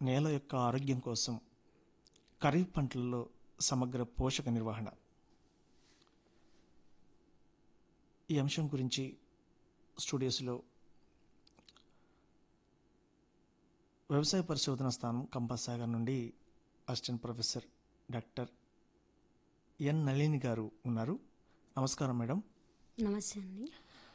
నేల యొక్క ఆరోగ్యం కోసం ఖరీఫ్ పంటలలో సమగ్ర పోషక నిర్వహణ ఈ అంశం గురించి స్టూడియోస్లో వ్యవసాయ పరిశోధన స్థానం కంపస్ సాగర్ నుండి assistant professor doctor N Nalini గారు ఉన్నారు. నమస్కారం మేడం. నమస్తే అండి.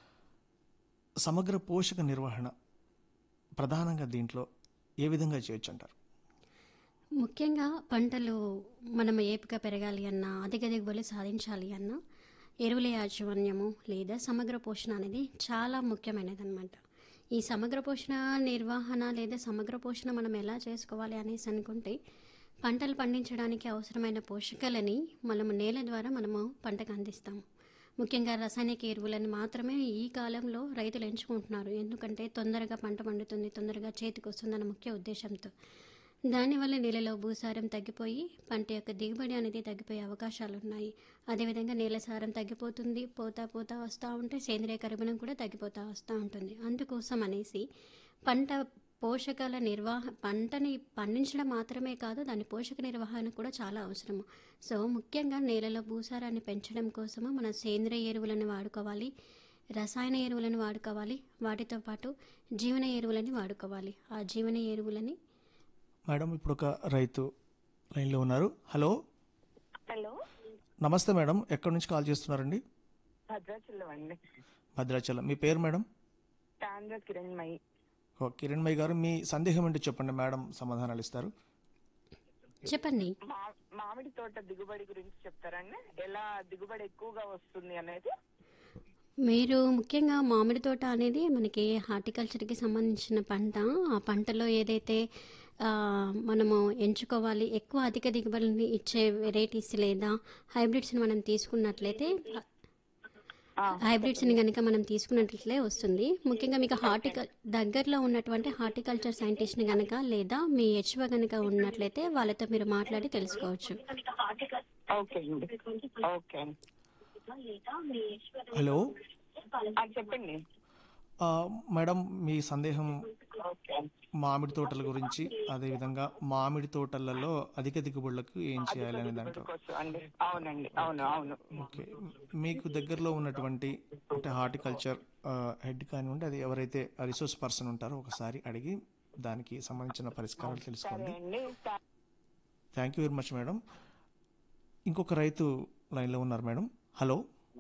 సమగ్ర పోషక నిర్వహణ ప్రధానంగా దీంట్లో ఏ విధంగా చేయొచ్చు అంటారు? ముఖ్యంగా పంటలు మనం ఏపుగా పెరగాలి అన్నా, అధిక దిగుబడులు సాధించాలి అన్నా ఎరువుల యాజమాన్యము లేదా సమగ్ర పోషణ అనేది చాలా ముఖ్యమైనది అనమాట. ఈ సమగ్ర పోషణ నిర్వహణ లేదా సమగ్ర పోషణ మనం ఎలా చేసుకోవాలి అనేసి అనుకుంటే, పంటలు పండించడానికి అవసరమైన పోషకాలని మనము నేల ద్వారా మనము పంటకు అందిస్తాము. ముఖ్యంగా రసాయనిక ఎరువులను మాత్రమే ఈ కాలంలో రైతులు ఎంచుకుంటున్నారు. ఎందుకంటే తొందరగా పంట పండుతుంది, తొందరగా చేతికి వస్తుందన్న ముఖ్య ఉద్దేశంతో. దానివల్ల నేలలో భూసారం తగ్గిపోయి పంట యొక్క దిగుబడి అనేది తగ్గిపోయే అవకాశాలు ఉన్నాయి. అదేవిధంగా నేల సారం తగ్గిపోతుంది, పోతా వస్తూ ఉంటే సేంద్రియ కర్బనం కూడా తగ్గిపోతూ వస్తూ ఉంటుంది. అందుకోసం అనేసి పంట పోషకాల పంటని పండించడం మాత్రమే కాదు, దాని పోషక నిర్వహణ కూడా చాలా అవసరము. సో ముఖ్యంగా నేలలో భూసారాన్ని పెంచడం కోసము మన సేంద్రియ ఎరువులను వాడుకోవాలి, రసాయన ఎరువులను వాడుకోవాలి, వాటితో పాటు జీవన ఎరువులని వాడుకోవాలి. ఆ జీవన ఎరువులని మేడం ఇప్పుడు ఒక రైతు లైన్లో ఉన్నారు. హలో. హలో, నమస్తే మేడం. ఎక్కడి నుంచి కాల్ చేస్తున్నారండి? భద్రాచలం అండి. భద్రాచలం. మీ పేరు మేడం? తాండ్ర కిరణ్మయి. కిరణ్మయ్య గారు, మీ సందేహం ఏంటో చెప్పండి, మేడం సమాధానాలు ఇస్తారు. చెప్పండి. మామిడి తోట దిగుబడి గురించి చెప్తారండి, ఎలా దిగుబడి ఎక్కువగా వస్తుంది అనేది. మీరు ముఖ్యంగా మామిడి తోట అనేది మనకి హార్టికల్చర్కి సంబంధించిన పంట. ఆ పంటలో ఏదైతే మనము ఎంచుకోవాలి, ఎక్కువ అధిక దిగుబడిని ఇచ్చే వెరైటీస్ లేదా హైబ్రిడ్స్ని మనం తీసుకున్నట్లయితే, హైబ్రిడ్స్ని కనుక మనం తీసుకున్నట్లయితే వస్తుంది. ముఖ్యంగా మీకు దగ్గరలో ఉన్నటువంటి హార్టికల్చర్ సైంటిస్ట్ని కనుక లేదా మీ హెచ్ఓ కనుక ఉన్నట్లయితే వాళ్ళతో మీరు మాట్లాడి తెలుసుకోవచ్చు. ఓకే అండి. Okay, hello. చెప్పండి మేడం, మీ సందేహం ఓకే. మామిడి తోటల గురించి, అదేవిధంగా మామిడి తోటలలో అధిక దిగుబడులకు ఏం చేయాలి అనే దాంట్లో. అండి, అవునండి, అవును అవును. ఓకే, మీకు దగ్గరలో ఉన్నటువంటి అంటే హార్టికల్చర్ హెడ్ కానివ్వండి, అది ఎవరైతే రిసోర్స్ పర్సన్ ఉంటారో ఒకసారి అడిగి దానికి సంబంధించిన పరిష్కారాలు తెలుసుకోండి. Thank you very much madam. ఇంకొక రైతు లైన్లో ఉన్నారు మేడం. హలో.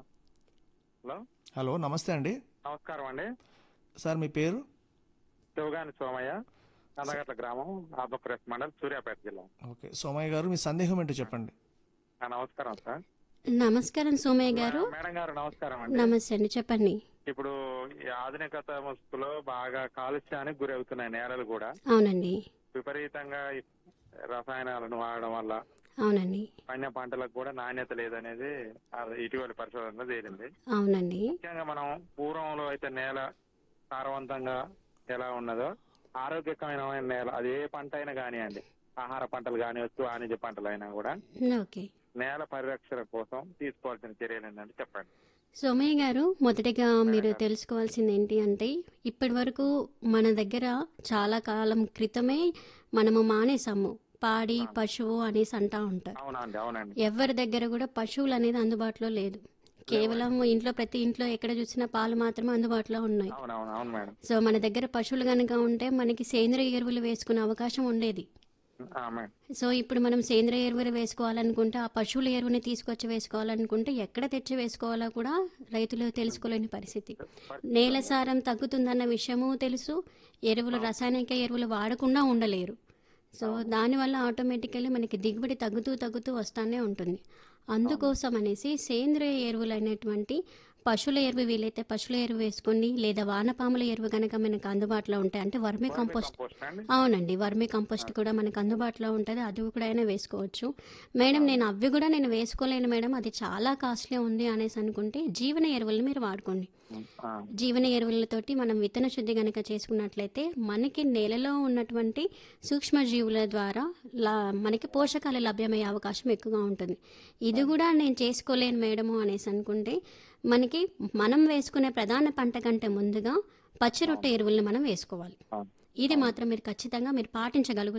హలో. హలో, నమస్తే అండి. నమస్కారం అండి. సార్ మీ పేరు? శివగాని సోమయ్య, కందగట్ల గ్రామం, ఆంధ్రప్రదేశ్ మండలం, సూర్యాపేట జిల్లా. ఓకే సోమయ్య గారు, మీ సందేహం ఏంటో చెప్పండి. నమస్కారం సార్. నమస్కారం సోమయ్య గారు. మేడం గారు నమస్కారం అండి. నమస్తే అండి, చెప్పండి. ఇప్పుడు ఈ ఆధునికత ముసుగులో బాగా కాలుష్యానికి గురి అవుతున్నాయి నేలలు కూడా. అవునండి. విపరీతంగా ఈ రసాయనాలను వాడడం వల్ల అవునండి. పండిన పంటలకు కూడా నాణ్యత లేదనేది ఇటీవల పరిశోధనలో తేలింది. అవునండి. ముఖ్యంగా మనం పూర్వంలో అయితే నేల సారవంతంగా ఎలా ఉన్నదో, ఆరోగ్యకరమైన నేల అది ఏ పంట అయినా కానివ్వండి, ఆహార పంటలు కానివచ్చు, వాణిజ్య పంటలు అయినా కూడా, ఓకే, నేల పరిరక్షణ కోసం తీసుకోవాల్సిన చర్యలు ఏంటంటే చెప్పండి. సోమయ్య గారు, మొదటిగా మీరు తెలుసుకోవాల్సింది ఏంటి అంటే, ఇప్పటి వరకు మన దగ్గర చాలా కాలం క్రితమే మనము మానేసాము పాడి పశువు అనేసి అంటా ఉంటారు. అవునండి, అవునండి. ఎవరి దగ్గర కూడా పశువులు అనేది అందుబాటులో లేదు. కేవలం ఇంట్లో ప్రతి ఇంట్లో ఎక్కడ చూసినా పాలు మాత్రమే అందుబాటులో ఉన్నాయి. అవును మేడం. సో మన దగ్గర పశువులు కనుక ఉంటే మనకి సేంద్రియ ఎరువులు వేసుకునే అవకాశం ఉండేది. సో ఇప్పుడు మనం సేంద్రియ ఎరువులు వేసుకోవాలనుకుంటే, ఆ పశువుల ఎరువుని తీసుకొచ్చి వేసుకోవాలనుకుంటే ఎక్కడ తెచ్చి వేసుకోవాలో కూడా రైతులు తెలుసుకోలేని పరిస్థితి. నేల సారం తగ్గుతుందన్న విషయము తెలుసు, రసాయనిక ఎరువులు వాడకుండా ఉండలేరు. సో దానివల్ల ఆటోమేటికల్లీ మనకి దిగుబడి తగ్గుతూ వస్తూనే ఉంటుంది. అందుకోసం అనేసి సేంద్రియ ఎరువులు అనేటువంటి పశువుల ఎరువు, వీలైతే పశువుల ఎరువు వేసుకోండి, లేదా వానపాముల ఎరువు కనుక మనకు అందుబాటులో ఉంటాయి అంటే వర్మీ కంపోస్ట్. అవునండి, వర్మీ కంపోస్ట్ కూడా మనకు అందుబాటులో ఉంటుంది, అది కూడా అయినా వేసుకోవచ్చు. మేడం అవి కూడా నేను వేసుకోలేను మేడం, అది చాలా కాస్ట్లీ ఉంది అనేసి అనుకుంటే జీవన ఎరువులను మీరు వాడుకోండి. జీవన ఎరువులతోటి మనం విత్తన శుద్ధి కనుక చేసుకున్నట్లయితే మనకి నేలలో ఉన్నటువంటి సూక్ష్మజీవుల ద్వారా మనకి పోషకాలు లభ్యమయ్యే అవకాశం ఎక్కువగా ఉంటుంది. ఇది కూడా నేను చేసుకోలేను మేడము అనేసి అనుకుంటే, మనం వేసుకునే ప్రధాన పంట కంటే ముందుగా పచ్చి రొట్టె ఎరువులను మనం వేసుకోవాలి. ఇది మాత్రం మీరు ఖచ్చితంగా పాటించగలుగుతారు.